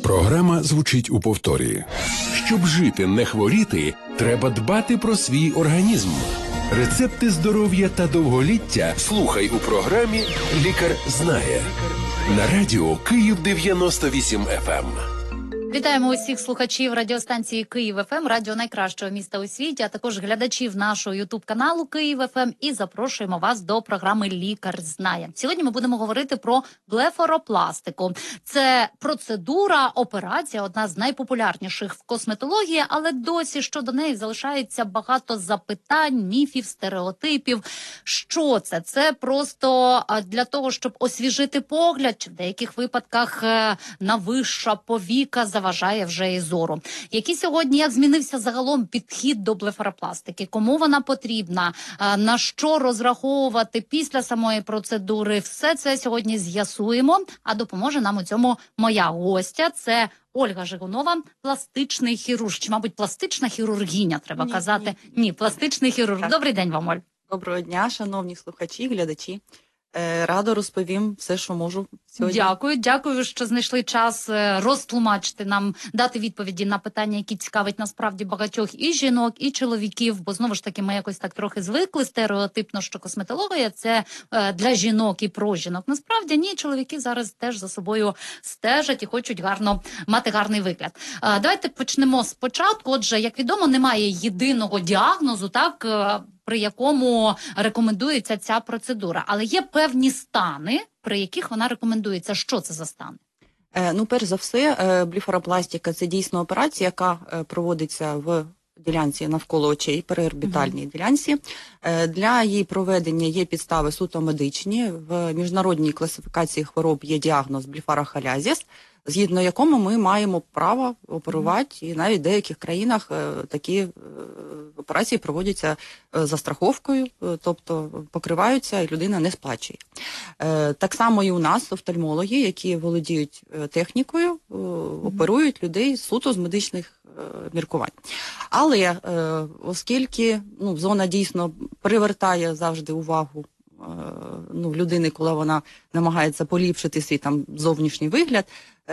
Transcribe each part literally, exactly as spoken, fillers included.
Програма звучить у повторі. Щоб жити, не хворіти, треба дбати про свій організм. Рецепти здоров'я та довголіття слухай у програмі «Лікар знає» на радіо Київ дев'яносто вісім еф ем. Вітаємо усіх слухачів радіостанції Київ еф ем, радіо найкращого міста у світі, а також глядачів нашого ютуб-каналу Київ еф ем, і запрошуємо вас до програми «Лікар знає». Сьогодні ми будемо говорити про блефаропластику. Це процедура, операція, одна з найпопулярніших в косметології, але досі щодо неї залишається багато запитань, міфів, стереотипів. Що це? Це просто для того, щоб освіжити погляд, чи в деяких випадках навища повіка заважає вже і зору. Який сьогодні, як змінився загалом підхід до блефаропластики? Кому вона потрібна? На що розраховувати після самої процедури? Все це сьогодні з'ясуємо, а допоможе нам у цьому моя гостя. Це Ольга Жигунова, пластичний хірург. Чи, мабуть, пластична хірургіня, треба ні, казати? Ні. ні, пластичний хірург. Так. Добрий день вам, Оль. Доброго дня, шановні слухачі, глядачі. Радо розповім все, що можу сьогодні. Дякую, дякую, що знайшли час розтлумачити нам, дати відповіді на питання, які цікавить насправді багатьох і жінок, і чоловіків, бо знову ж таки ми якось так трохи звикли стереотипно, що косметологія – це для жінок і про жінок. Насправді ні, чоловіки зараз теж за собою стежать і хочуть гарно мати гарний вигляд. Давайте почнемо спочатку. Отже, як відомо, немає єдиного діагнозу, так, при якому рекомендується ця процедура. Але є певні стани, при яких вона рекомендується. Що це за стани? Е, ну, перш за все, е, блефаропластика – це дійсно операція, яка е, проводиться в ділянці навколо очей, переорбітальній uh-huh. ділянці. Е, для її проведення є підстави суто медичні. В міжнародній класифікації хвороб є діагноз блефарохалязіс, згідно якому ми маємо право оперувати, і навіть в деяких країнах е, такі е, операції проводяться е, за страховкою, е, тобто покриваються і людина не сплачує. Е, так само і у нас офтальмологи, які володіють е, технікою, е, оперують людей суто з медичних е, міркувань. Але е, оскільки ну, зона дійсно привертає завжди увагу ну, людини, коли вона намагається поліпшити свій там зовнішній вигляд,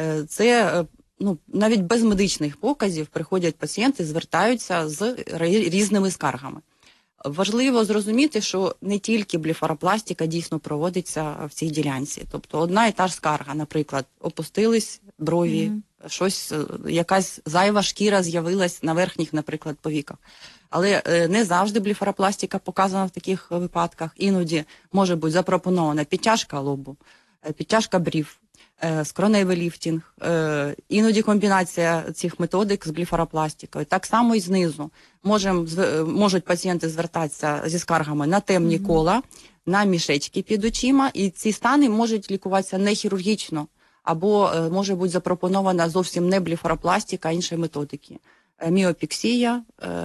це ну, навіть без медичних показів приходять пацієнти, звертаються з різними скаргами. Важливо зрозуміти, що не тільки блефаропластика дійсно проводиться в цій ділянці. Тобто одна і та ж скарга, наприклад, опустились брові, mm-hmm. щось, якась зайва шкіра з'явилась на верхніх, наприклад, повіках. Але не завжди блефаропластика показана в таких випадках. Іноді може бути запропонована підтяжка лобу, підтяжка брів, скроневий ліфтінг, іноді комбінація цих методик з блефаропластикою. Так само і знизу. Можем, можуть пацієнти звертатися зі скаргами на темні mm-hmm. кола, на мішечки під очима, і ці стани можуть лікуватися не хірургічно, або може бути запропонована зовсім не блефаропластика, а інші методики. Міопіксія,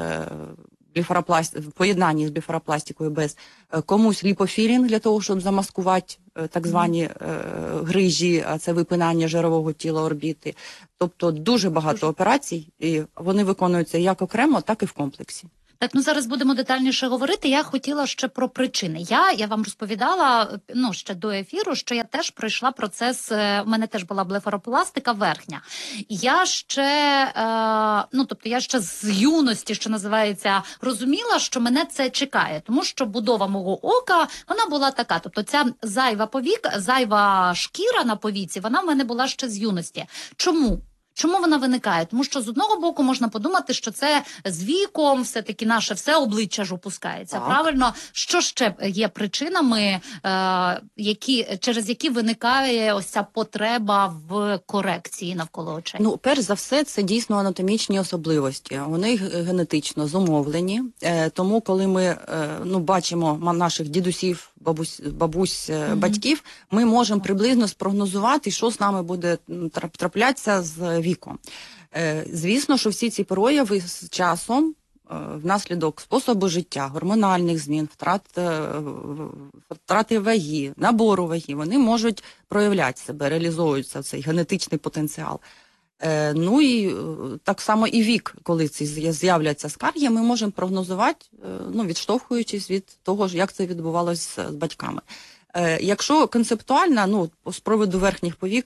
в поєднанні з блефаропластикою без, комусь ліпофілінг для того, щоб замаскувати так звані грижі, а це випинання жирового тіла орбіти. Тобто дуже багато дуже. операцій, і вони виконуються як окремо, так і в комплексі. Так, ну зараз будемо детальніше говорити. Я хотіла ще про причини. Я, я вам розповідала, ну, ще до ефіру, що я теж пройшла процес, у мене теж була блефаропластика верхня. Я ще, е, ну, тобто я ще з юності, що називається, розуміла, що мене це чекає, тому що будова мого ока, вона була така, тобто ця зайва повік, зайва шкіра на повіці, вона в мене була ще з юності. Чому? Чому вона виникає? Тому що з одного боку можна подумати, що це з віком все-таки наше все обличчя ж опускається. Так. Правильно? Що ще є причинами, е, які, через які виникає ось ця потреба в корекції навколо очей? Ну, перш за все, це дійсно анатомічні особливості. Вони генетично зумовлені. Е, тому, коли ми е, ну, бачимо наших дідусів, бабусь, бабусь, mm-hmm. батьків, ми можемо приблизно спрогнозувати, що з нами буде траплятися з віком. Е, звісно, що всі ці прояви з часом е, внаслідок способу життя, гормональних змін, втрат, е, втрати ваги, набору ваги, вони можуть проявляти себе, реалізовуються цей генетичний потенціал. Е, ну і е, так само і вік, коли ці з'являться скарги, ми можемо прогнозувати, е, ну, відштовхуючись від того, як це відбувалося з батьками. Е, якщо концептуально, ну, з приводу верхніх повік,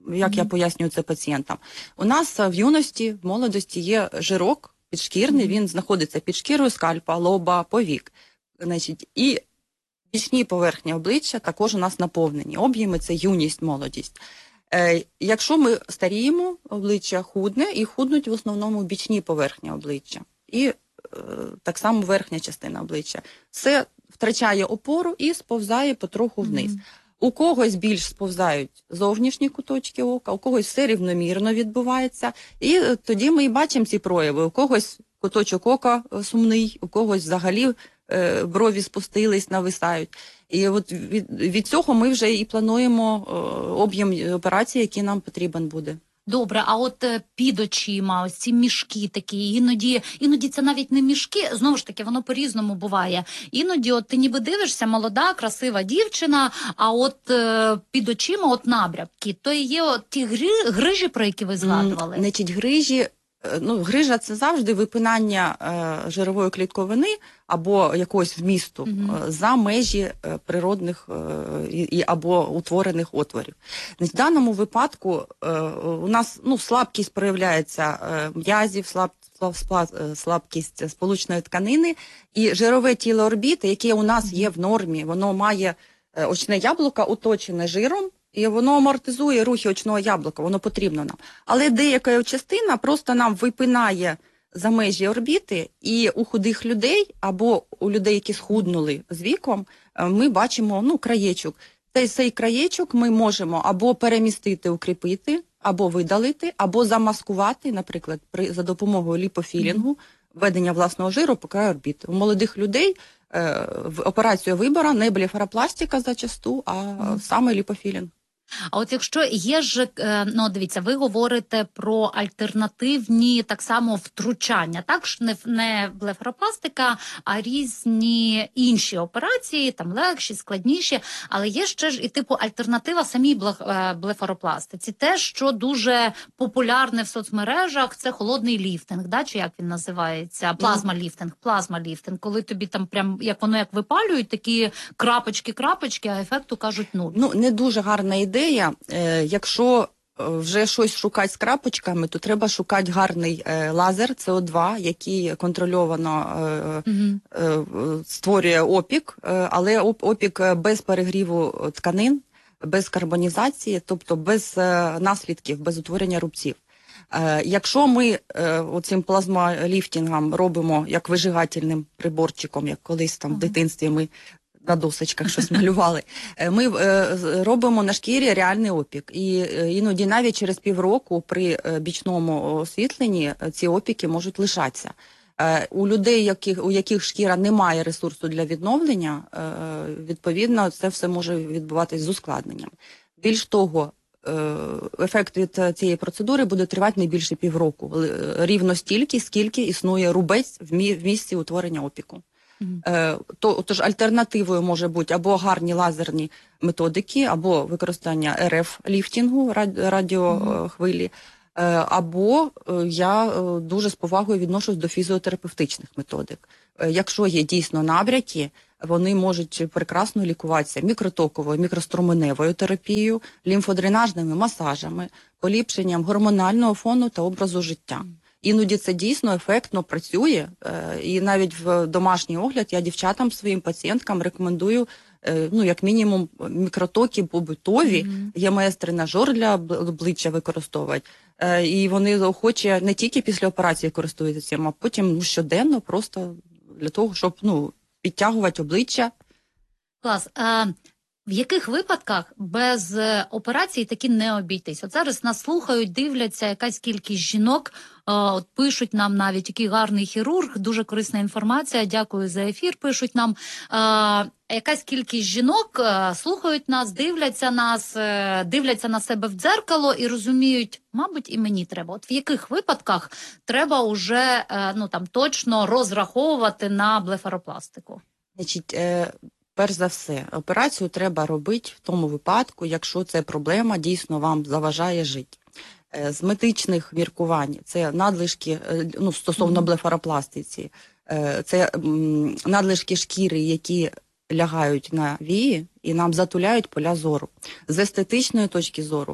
як Мгм. я пояснюю це пацієнтам. У нас в юності, в молодості є жирок підшкірний, Мгм. він знаходиться під шкірою скальпа, лоба, повік. Значить, і бічні поверхні обличчя також у нас наповнені. Об'єми – це юність, молодість. Е, якщо ми старіємо, обличчя худне, і худнуть в основному бічні поверхні обличчя. І е, так само верхня частина обличчя. Це втрачає опору і сповзає потроху вниз. Мгм. У когось більш сповзають зовнішні куточки ока, у когось все рівномірно відбувається. І е, тоді ми і бачимо ці прояви. У когось куточок ока е, сумний, у когось взагалі е, брові спустились, нависають. І от від, від цього ми вже і плануємо е, об'єм операції, який нам потрібен буде. Добре, а от е, під очима, ось ці мішки такі, іноді, іноді це навіть не мішки, знову ж таки, воно по-різному буває. Іноді от ти ніби дивишся, молода, красива дівчина, а от е, під очима от набряки, то і є от ті гри, грижі, про які ви згадували. М, Значить, грижі, е, ну, грижа – це завжди випинання е, жирової клітковини або якогось вмісту Мгм. е, за межі е, природних е, і, і- або утворених отворів. Значить, в даному випадку е, у нас ну, слабкість проявляється е, м'язів, слаб, слаб, спла- е, слабкість сполучної тканини, і жирове тіло орбіти, яке у нас є в нормі, воно має е, очне яблуко оточене жиром, і воно амортизує рухи очного яблука, воно потрібно нам. Але деяка його частина просто нам випинає за межі орбіти, і у худих людей або у людей, які схуднули з віком, е, ми бачимо ну, краєчок. Цей, цей краєчок ми можемо або перемістити, укріпити, або видалити, або замаскувати, наприклад, при, за допомогою ліпофілінгу, введення власного жиру по краю орбіти. У молодих людей е, в операцію вибору не блефаропластика зачасту, а Мгм. саме ліпофілінг. А от якщо є ж, е, ну дивіться, ви говорите про альтернативні так само втручання, так ж не, не блефаропластика, а різні інші операції, там легші, складніші, але є ще ж і типу альтернатива самій блеф- е, блефаропластиці. Те, що дуже популярне в соцмережах, це холодний ліфтинг, да, чи як він називається? Плазма-ліфтинг, плазма-ліфтинг, коли тобі там прям, як воно як випалюють, такі крапочки-крапочки, а ефекту кажуть нуль. Ну, не дуже гарна ідея. Е, якщо е, вже щось шукати з крапочками, то треба шукати гарний е, лазер С О два, який контрольовано е, Мгм. е, створює опік, е, але оп- опік е, без перегріву тканин, без карбонізації, тобто без е, наслідків, без утворення рубців. Е, Якщо ми е, оцим плазмоліфтингом робимо як вижигательним приборчиком, як колись там в Ага. дитинстві ми на досочках щось малювали, е, ми е, з- робимо на шкірі реальний опік. І е, іноді навіть через півроку при е, бічному освітленні е, ці опіки можуть лишатися. Е, У людей, яких, у яких шкіра не має ресурсу для відновлення, е, відповідно, це все може відбуватись з ускладненням. Більш того, е, ефект від е, цієї процедури буде тривати не більше півроку, Л- рівно стільки, скільки існує рубець в мі- в місці утворення опіку. Мгм. Е, то, тож альтернативою може бути або гарні лазерні методики, або використання Р Ф-ліфтингу, рад- радіохвилі, е, або е, я е, дуже з повагою відношусь до фізіотерапевтичних методик. Е, Якщо є дійсно набряки, вони можуть прекрасно лікуватися мікротоковою, мікроструменевою терапією, лімфодренажними масажами, поліпшенням гормонального фону та образу життя. Іноді це дійсно ефектно працює, е, і навіть в домашній огляд я дівчатам, своїм пацієнткам рекомендую, е, ну, як мінімум, мікротоки побутові, Мгм. є МС-тренажер для обл- обличчя використовувати. Е, І вони охоче не тільки після операції користуються цим, а потім ну, щоденно просто для того, щоб ну, підтягувати обличчя. Клас. А в яких випадках без е, операції таки не обійтись? От зараз нас слухають, дивляться якась кількість жінок, е, от пишуть нам навіть, який гарний хірург, дуже корисна інформація, дякую за ефір, пишуть нам. Е, якась кількість жінок е, слухають нас, дивляться нас, е, дивляться на себе в дзеркало і розуміють, мабуть, і мені треба. От в яких випадках треба уже е, ну, там, точно розраховувати на блефаропластику? Значить, е, перш за все, операцію треба робити в тому випадку, якщо ця проблема дійсно вам заважає жити. Е, З медичних міркувань це надлишки, е, ну, стосовно Мгм. блефаропластиці, е, це м, надлишки шкіри, які лягають на вії і нам затуляють поля зору. З естетичної точки зору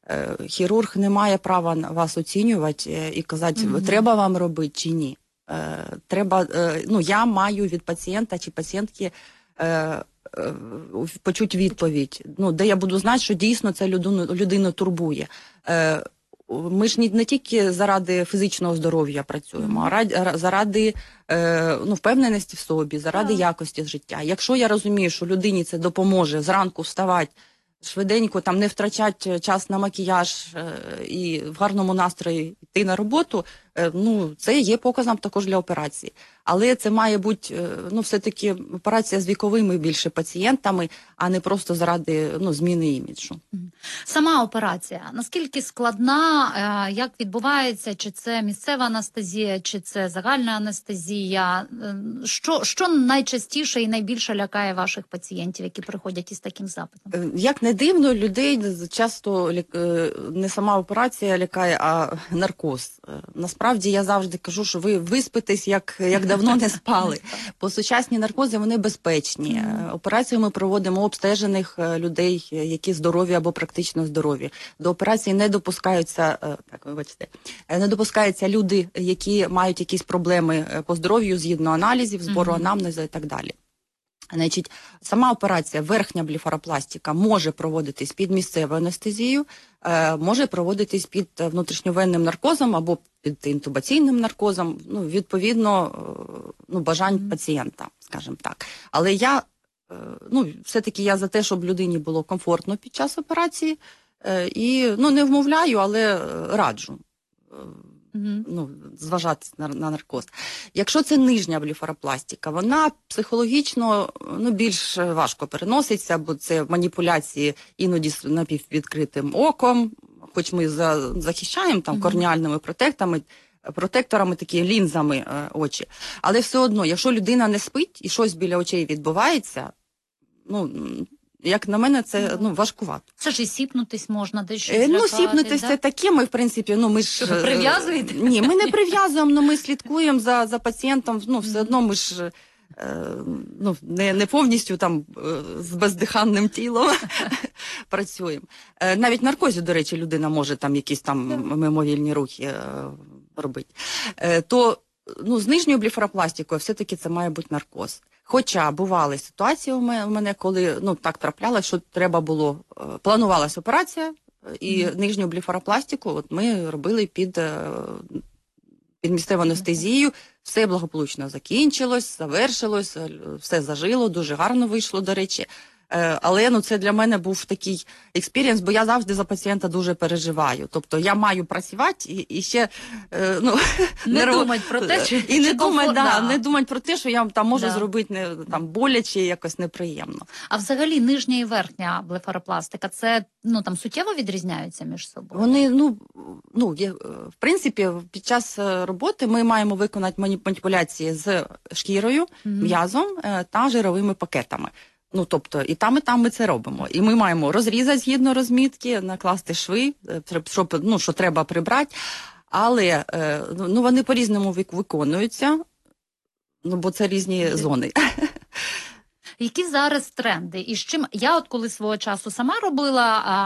Е, хірург не має права на вас оцінювати е, і казати, Мгм. треба вам робити чи ні. Е, треба, е, ну, я маю від пацієнта чи пацієнтки е, е, почути відповідь, ну, де я буду знати, що дійсно це людину, людину турбує. Е, Ми ж не, не тільки заради фізичного здоров'я працюємо, а ради, заради е, ну, впевненості в собі, заради Так. якості життя. Якщо я розумію, що людині це допоможе зранку вставати, швиденько там не втрачати час на макіяж е, і в гарному настрої йти на роботу, е, ну, це є показом також для операції. Але це має бути, е, ну, все-таки операція з віковими більше пацієнтами, а не просто заради, ну, зміни іміджу. Сама операція, наскільки складна, е, як відбувається, чи це місцева анестезія, чи це загальна анестезія? Е, Що, що найчастіше і найбільше лякає ваших пацієнтів, які приходять із таким запитом? Е, Як не дивно, людей часто лік- е, не сама операція лякає, а наркоз. Е, Насправді я завжди кажу, що ви виспитесь, як, як давно не спали. Бо сучасні наркози, вони безпечні. Е, Операцію ми проводимо у обстежених е, людей, е, які здорові або практично здорові. До операції не допускаються, е, так, вибачте, е, не допускаються люди, які мають якісь проблеми е, по здоров'ю згідно аналізів, збору Мгм. анамнезу і так далі. Значить, сама операція, верхня блефаропластика, може проводитись під місцевою анестезією, е, може проводитись під е, внутрішньовенним наркозом або під інтубаційним наркозом, ну, відповідно, е, ну, бажань Мгм. пацієнта, скажімо так. Але я, е, ну, все-таки я за те, щоб людині було комфортно під час операції, е, і, ну, не вмовляю, але е, раджу. Е, Мгм. Ну, зважати на, на наркоз. Якщо це нижня блефаропластика, вона психологічно, ну, більш важко переноситься, бо це маніпуляції іноді з напіввідкритим оком, хоч ми за, захищаємо там Мгм. корніальними протектами, протекторами, такі лінзами е, очі. Але все одно, якщо людина не спить і щось біля очей відбувається, ну, м, як на мене, це, ну, важкувато. Це ж і сіпнутись можна, десь щось Е, Ну, злякатись, сіпнутись да? це таке, ми, в принципі, ну, ми ж... Що, ви е, прив'язуєте? Ні, ми не прив'язуємо, але ми слідкуємо за, за пацієнтом, ну, все Мгм. одно ми ж, е, ну, не, не повністю там е, з бездиханним тілом працюємо. Е, Навіть в наркозі, до речі, людина може там якісь там мимовільні рухи е, робити. Е, То, ну, з нижньою блефаропластикою все-таки це має бути наркоз. Хоча бували ситуації у мене, у мене, коли, ну, так траплялося, що треба було, е, планувалася операція, е, і Мгм. нижню блефаропластику от ми робили під, е, під місцеву анестезію. Все благополучно закінчилось, завершилось, е, все зажило, дуже гарно вийшло, до речі. Е, Але, ну, це для мене був такий експірієнс, бо я завжди за пацієнта дуже переживаю. Тобто я маю працювати і, і ще, е, ну, Не нерво- думать про те, чи, і не чи думать, комфорт- да, да. не думать про те, що я там можу Да. зробити не, там, боляче, якось неприємно. А взагалі нижня і верхня блефаропластика, це, ну, там суттєво відрізняються між собою? Вони, ну, ну, є, е, в принципі, під час е, роботи ми маємо виконати мані- маніпуляції з шкірою, Мгм. м'язом е, та жировими пакетами. Ну, тобто, і там, і там ми це робимо. І ми маємо розрізати згідно розмітки, накласти шви, е, треб- що, ну, що треба прибрати. Але, е, ну, вони по-різному вик- виконуються, ну, бо це різні Мгм. зони. Які зараз тренди? І з чим я от коли свого часу сама робила а,